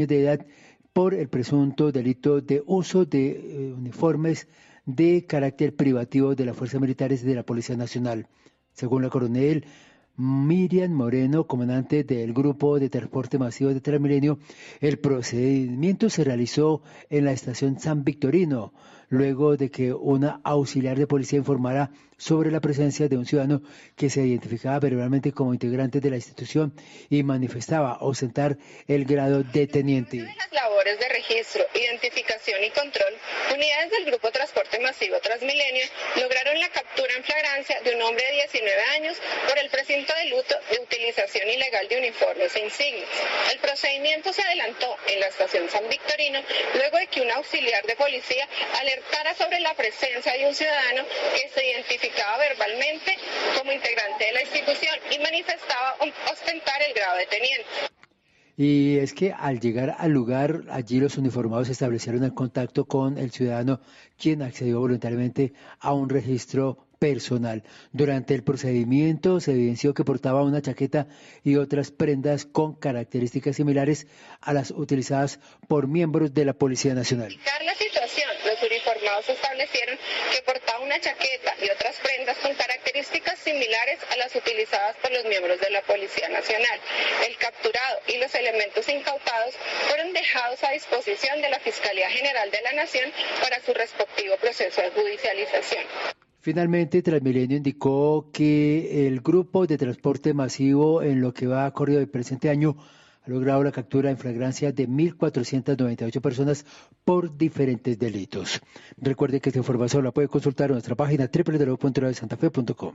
de edad por el presunto delito de uso de uniformes de carácter privativo de las fuerzas militares de la Policía Nacional. Según la coronel Miriam Moreno, comandante del Grupo de Transporte Masivo de Transmilenio, el procedimiento se realizó en la estación San Victorino, luego de que una auxiliar de policía informara sobre la presencia de un ciudadano que se identificaba verbalmente como integrante de la institución y manifestaba ostentar el grado de teniente. En las labores de registro, identificación y control, unidades del Grupo Transporte Masivo Transmilenio lograron la captura en flagrancia de un hombre de 19 años por el presunto delito de utilización ilegal de uniformes e insignias. El procedimiento se adelantó en la estación San Victorino luego de que un auxiliar de policía alertara sobre la presencia de un ciudadano que se identificaba verbalmente como integrante de la institución y manifestaba ostentar el grado de teniente. Y es que al llegar al lugar, allí los uniformados establecieron el contacto con el ciudadano, quien accedió voluntariamente a un registro personal. Durante el procedimiento se evidenció que portaba una chaqueta y otras prendas con características similares a las utilizadas por miembros de la Policía Nacional. La situación, los uniformados establecieron que portaba una chaqueta y otras prendas con características similares a las utilizadas por los miembros de la Policía Nacional. El capturado y los elementos incautados fueron dejados a disposición de la Fiscalía General de la Nación para su respectivo proceso de judicialización. Finalmente, Transmilenio indicó que el grupo de transporte masivo en lo que va corrido del presente año ha logrado la captura en flagrancia de 1.498 personas por diferentes delitos. Recuerde que esta información la puede consultar en nuestra página www.radiosantafe.com.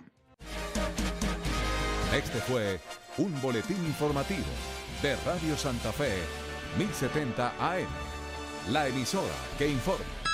Este fue un boletín informativo de Radio Santa Fe, 1070 AM, la emisora que informa.